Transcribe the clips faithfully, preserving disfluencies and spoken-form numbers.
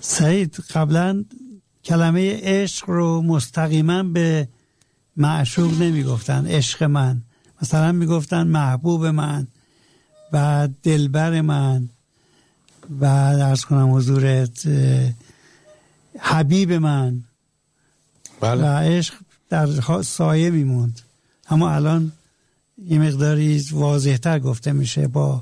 سعید قبلا کلمه عشق رو مستقیما به معشوق نمی گفتن عشق من، مثلا می گفتن محبوب من و دلبر من و عرض کنم حضورت حبیب من. بله. و عشق در سایه می موند، اما الان یه مقداری واضح تر گفته میشه با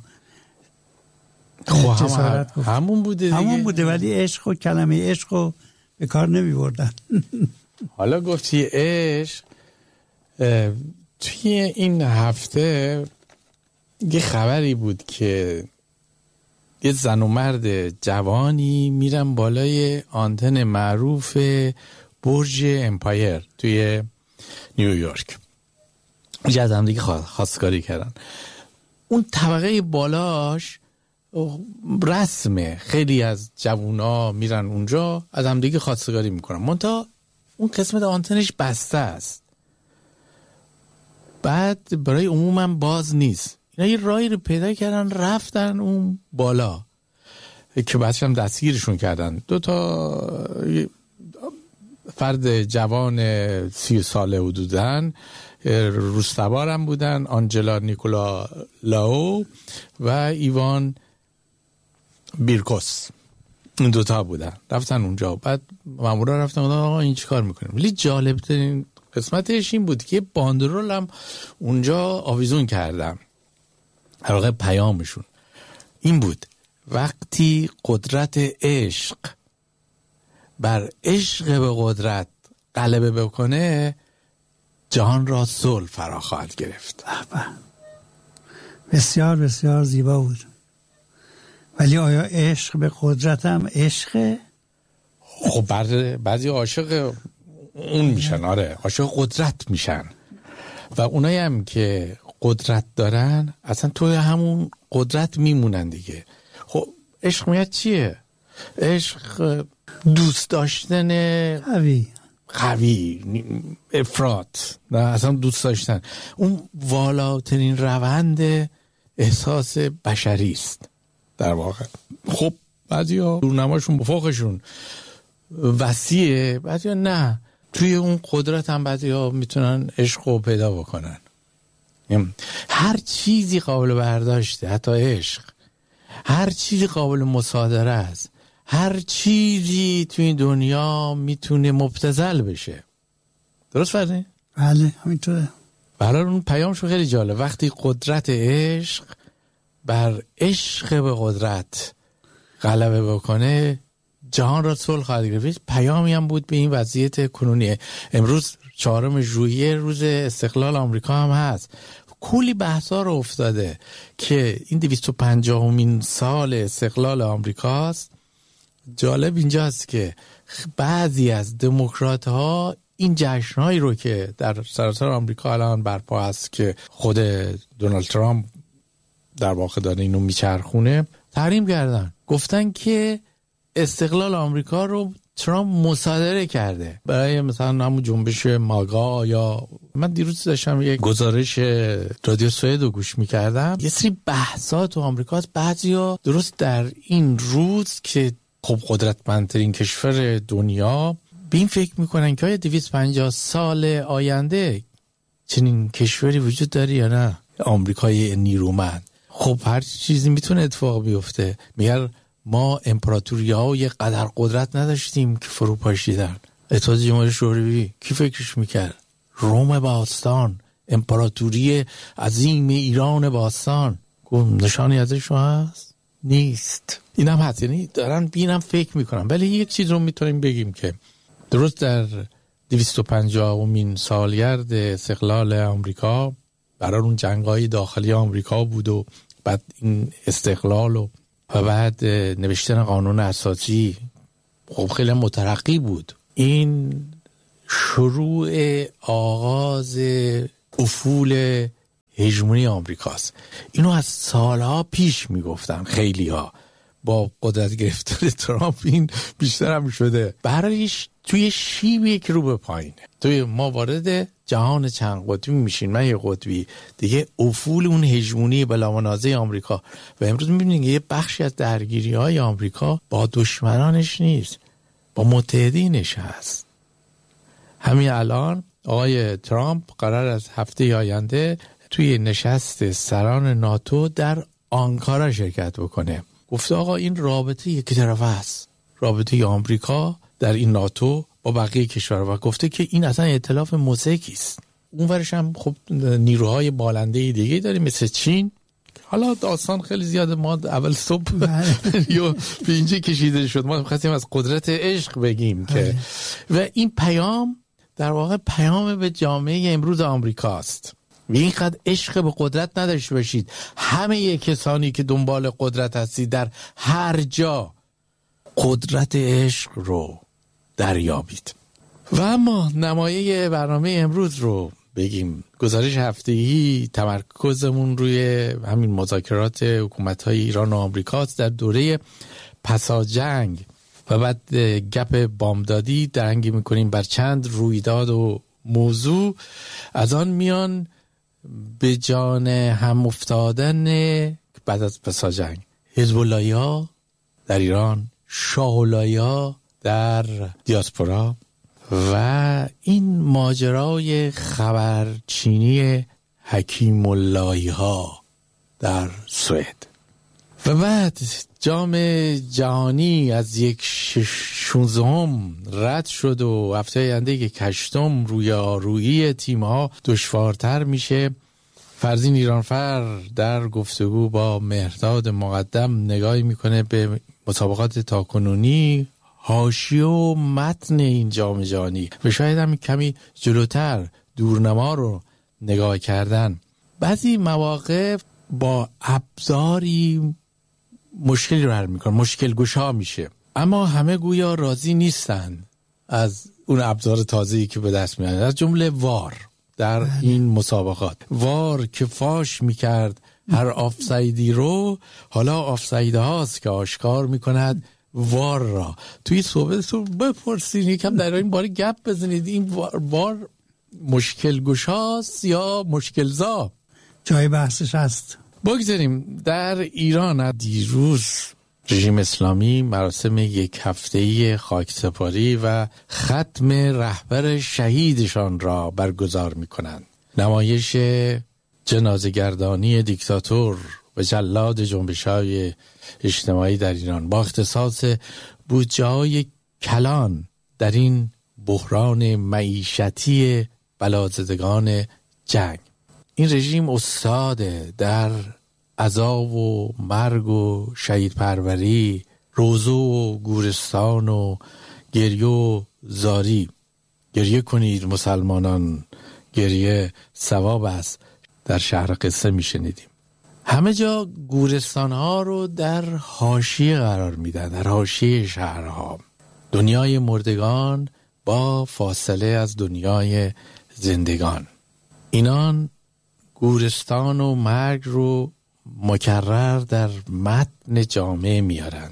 خب هم همون بوده دیگه. همون بوده ولی عشق و کلمه عشق رو به کار نمی بردن. حالا گفتی عشق، توی این هفته یه خبری بود که یه زن و مرد جوانی میرن بالای آنتن معروف برج امپایر توی نیویورک، اینجا از هم دیگه خواستگاری کردن. اون طبقه بالاش رسمه، خیلی از جوونا میرن اونجا از هم دیگه خواستگاری میکنن، منتها اون قسمت آنتنش بسته است، بعد برای عموما باز نیست. اینا یه راهی رو پیدا کردن رفتن اون بالا که بعدش هم دستگیرشون کردن. دو تا فرد جوان سی ساله حدودن، روس‌سوار هم بودن، آنجلا نیکولا لاو و ایوان بیرکوس، این دوتا بودن. رفتن اونجا، بعد مامورا رفتن آقا این چی کار میکنیم. ولی جالب ترین قسمتش این بود که باندرول هم اونجا آویزون کردم. در واقع پیامشون این بود: وقتی قدرت عشق بر عشق به قدرت غلبه بکنه، جهان را صلح فرا خواهد گرفت. بسیار بسیار زیبا بود. ولی آیا عشق به قدرت هم عشقه؟ خب بعضی عاشق اون میشن، آره عاشق قدرت میشن، و اونایی هم که قدرت دارن اصلا توی همون قدرت میمونن دیگه. خب عشق میاد چیه؟ عشق دوست داشتن قوی قوی افراط، نه اصلا دوست داشتن، اون والاترین روند احساس بشری است در واقع. خب بعضیا دورنماشون بفوقشون وسیعه، بعضیا نه، توی اون قدرت هم بعضیا میتونن عشق رو پیدا بکنن. هر چیزی قابل برداشته، حتی عشق، هر چیزی قابل مصادره است، هر چیزی توی این دنیا میتونه مبتذل بشه. درست فرده؟ بله همینطوره. برای اون پیامشو خیلی جالب: وقتی قدرت عشق بر عشق به قدرت غلبه بکنه، جهان را صلح خواهد گرفت. پیامی هم بود به این وضعیت کنونی. امروز چهارم ژوئیه روز استقلال آمریکا هم هست. کلی بحثا رو افتاده که این دویست و پنجاهمین سال استقلال آمریکاست. جالب اینجاست که بعضی از دموکرات ها این جشنهایی رو که در سراسر آمریکا الان برپا هست که خود دونالد ترامپ در واقع داره اینو میچرخونه، تحریم کردن. گفتن که استقلال آمریکا رو ترامپ مصادره کرده برای مثلا همون جنبش ماگا. یا من دیروز داشتم یک گزارش رادیو سوئد رو گوش میکردم، یه سری بحثات تو آمریکا هست، بعضیا درست در این روز که خب قدرتمندترین کشور دنیا به این فکر میکنن که آیا دویست و پنجاه سال آینده چنین کشوری وجود داره یا نه، آمریکای نیرومند. خب هر چیزی میتونه اتفاق بیفته. میگن ما امپراتوری‌های قدر قدرت نداشتیم که فرو پاشیدن. اتحاد جماهیر شوروی کی فکرش میکرد؟ روم باستان، امپراتوری عظیم ایران باستان، نشانی ازش هست؟ نیست. اینم هست، یعنی دارن بینم فکر میکنن. ولی یک چیز رو میتونیم بگیم که درست در دویست و پنجاهمین سالگرد استقلال آمریکا، برای اون جنگ‌های داخلی آمریکا بود و بعد این استقلال و و بعد نوشتن قانون اساسی، خب خیلی مترقی بود. این شروع آغاز افول هژمونی آمریکاست. اینو از سالها پیش میگفتن خیلی‌ها، با قدرت گرفتن ترامپ این بیشتر هم شده. برایش توی شیبی که رو به پایینه. توی ما وارد جهان چند قطبی میشین، من یه قطبی دیگه، افول اون هژمونی بلامنازع آمریکا. و امروز میبینید یه بخشی از درگیری های آمریکا با دشمنانش نیست، با متحدینش هست. همین الان آقای ترامپ قرار از هفته آینده توی نشست سران ناتو در آنکارا شرکت بکنه. گفته آقا این رابطه یک طرفه است، رابطه آمریکا در این ناتو با بقیه کشورها، و گفته که این اصلا ائتلاف موزیکی است. اونورش هم خب نیروهای بالنده دیگه داریم مثل چین. حالا داستان خیلی زیاده، ما اول صبح یا به اینجا کشیده شد، ما خواستیم از قدرت عشق بگیم که و این پیام در واقع پیام به جامعه امروز آمریکاست. و اینقدر عشق به قدرت نداشته باشید. همه کسانی که دنبال قدرت هستید در هر جا، قدرت عشق رو دریابید. و اما نمایه برنامه امروز رو بگیم. گزارش هفتگی تمرکزمون روی همین مذاکرات حکومت‌های ایران و آمریکاست در دوره پسا جنگ، و بعد گپ بامدادی درنگی میکنیم بر چند رویداد و موضوع. از آن میان به جان هم افتادن بعد از پسا جنگ حزب الله‌ها در ایران، شاه الله‌ها در دیاسپورا، و این ماجرای خبرچینی حکیم الله‌ها در سوئد. و بعد جام جهانی از یک ششم رد شد و هفته آینده یک هشتم رویارویی تیم‌ها دشوارتر میشه. فرزین ایرانفر در گفتگو با مهرداد مقدم نگاهی میکنه به مسابقات تاکنونی، حاشیه و متن این جام جهانی، و شاید هم کمی جلوتر دورنما رو نگاه کردن. بعضی مواقع با ابزاری مشکلی رو حل میکنه، مشکل گشا میشه، اما همه گویا راضی نیستن از اون ابزار تازه‌ای که به دست میاد، از جمله وار در این مسابقات. وار که فاش میکرد هر آفسایدی رو، حالا آفساید هاست که آشکار میکند وار را. توی صحبت رو بپرسید، یکم در این باره گپ بزنید، این وار, وار مشکل گشاست یا مشکل زا؟ جای بحثش هست. بگذاریم در ایران دیروز رژیم اسلامی مراسم یک هفته‌ای خاکسپاری و ختم رهبر شهیدشان را برگزار می‌کنند. نمایش جنازه‌گردانی دیکتاتور و جلاد جنبش‌های اجتماعی در ایران با اختصاص بودجه‌های کلان در این بحران معیشتی بلازدگان جنگ. این رژیم استاده در عذاب و مرگ و شهید پروری، روزه و گورستان و گریه و زاری. گریه کنید مسلمانان، گریه ثواب است، در شهر قصه میشنیدیم. همه جا گورستان ها رو در حاشیه قرار میدن، در حاشیه شهرها. دنیای مردگان با فاصله از دنیای زندگان. اینان گورستان و مرگ رو مکرر در متن جامعه میارن.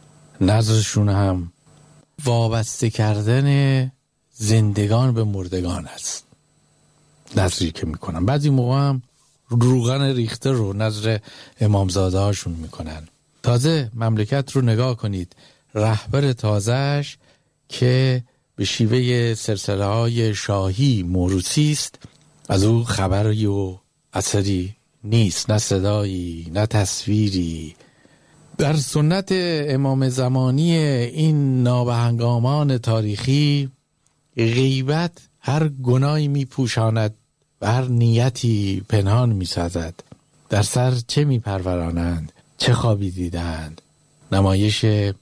نظرشون هم وابسته کردن زندگان به مردگان است، نظری که میکنن. بعضی موقع هم روغن ریخته رو نظر امامزاده هاشون میکنن. تازه مملکت رو نگاه کنید، رهبر تازهش که به شیوه سلسله های شاهی موروثی است، از او خبری و اثری نیست، نه صدایی نه تصویری. در سنت امام زمانی این نابهنگامان تاریخی، غیبت هر گناهی می پوشاند و هر نیتی پنهان می سازد. در سر چه می پرورانند، چه خوابی دیدند، نمایش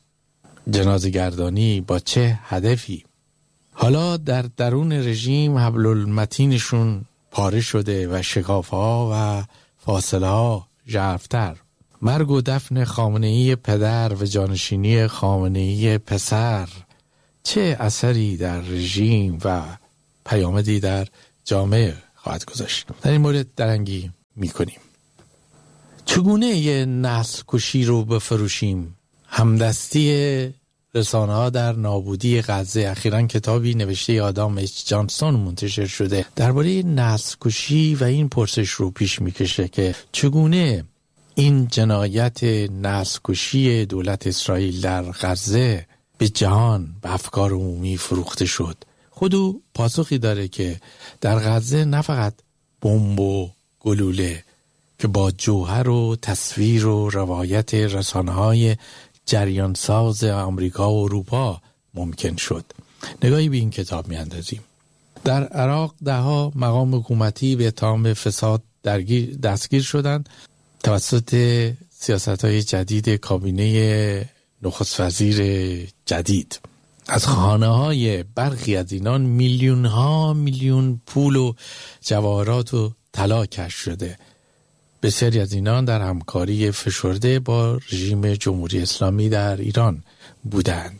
جنازه‌گردانی با چه هدفی. حالا در درون رژیم حبل المتینشون پاره شده و شکاف‌ها و فاصله ها ژرف‌تر. مرگ و دفن خامنه‌ای پدر و جانشینی خامنه‌ای پسر چه اثری در رژیم و پیامدی در جامعه خواهد گذاشت؟ در این مورد درنگی می‌کنیم. چگونه یه نسل کشی رو بفروشیم همدستی رسانه ها در نابودی غزه. اخیراً کتابی نوشته آدام اچ جانسون منتشر شده درباره نسل کشی و این پرسش رو پیش میکشه که چگونه این جنایت نسل کشی دولت اسرائیل در غزه به جهان، به افکار عمومی فروخته شد. خودو پاسخی داره که در غزه نه فقط بمب و گلوله که با جوهر و تصویر و روایت رسانه‌های جریان ساز آمریکا و اروپا ممکن شد. نگاهی به این کتاب میاندازیم. در عراق دهها مقام حکومتی به اتهام فساد درگیر دستگیر شدند توسط سیاست‌های جدید کابینه نخست وزیر جدید. از خانه‌های برخی از اینان میلیون‌ها میلیون پول و جواهرات و طلا کشف شده. بسیاری از اینان در همکاری فشرده با رژیم جمهوری اسلامی در ایران بودند.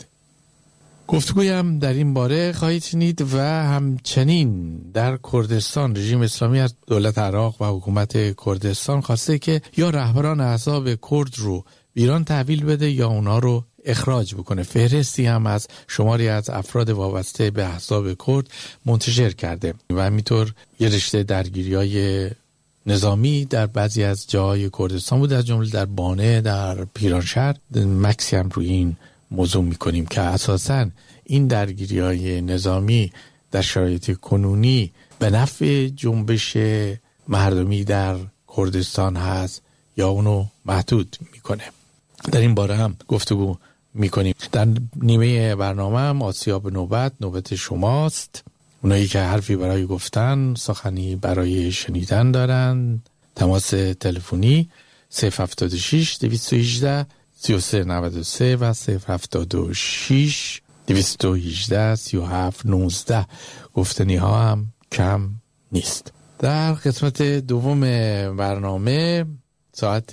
گفتگویم در این باره خواهید شنید و همچنین در کردستان رژیم اسلامی از دولت عراق و حکومت کردستان خواسته که یا رهبران احزاب کرد رو ایران تحویل بده یا اونا رو اخراج بکنه. فهرستی هم از شماری از افراد وابسته به احزاب کرد منتشر کرده و همینطور یه رشته درگیری‌های نظامی در بعضی از جاهای کردستان بود، از جمله در بانه، در پیرانشهر. مکسی هم روی این موضوع میکنیم که اساساً این درگیری‌های نظامی در شرایط کنونی به نفع جنبش مردمی در کردستان هست یا اونو محدود میکنه. در این باره هم گفتگو میکنیم. در نیمه برنامه هم آسیاب نوبت نوبت شماست. اونایی که حرفی برای گفتن، سخنی برای شنیدن دارن، تماس تلفنی صفر هفتاد و شش دویست و هجده سی و سه نود و سه و صفر هفتاد و شش دویست و هجده سی و هفت نوزده. گفتنی ها هم کم نیست. در قسمت دوم برنامه ساعت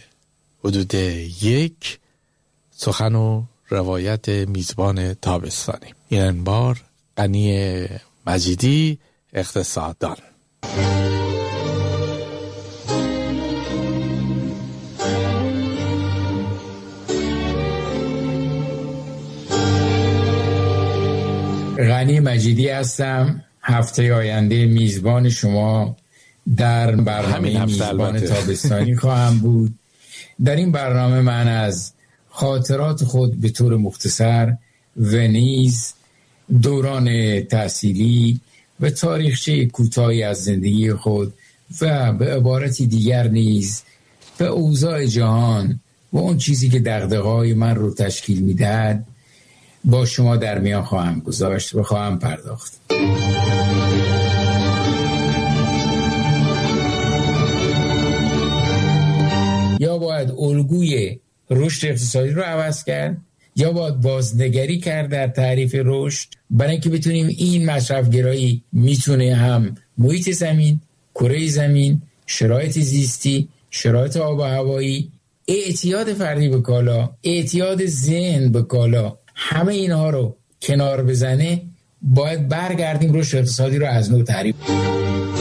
حدود یک سخن و روایت میزبان تابستانی. این بار غنی مجیدی، اقتصاددان. غنی مجیدی هستم. هفته آینده میزبان شما در برنامه میزبان تابستانی خواهم بود. در این برنامه من از خاطرات خود به طور مختصر و نیز دوران تحصیلی و تاریخچه کوتاهی از زندگی خود و به عبارتی دیگر نیز به اوضاع جهان و اون چیزی که دغدغه‌های من رو تشکیل میدهد با شما در میان خواهم گذاشت و خواهم پرداخت. یا باید الگوی رشد اقتصادی رو عوض کرد یا باید بازنگری کرد در تعریف رشد، برای اینکه بتونیم این مصرف‌گرایی میتونه هم محیط زمین، کره زمین، شرایط زیستی، شرایط آب و هوایی، اعتیاد فردی به کالا، اعتیاد ذهن به کالا، همه اینها رو کنار بزنه. باید برگردیم رشد اقتصادی رو از نو تعریف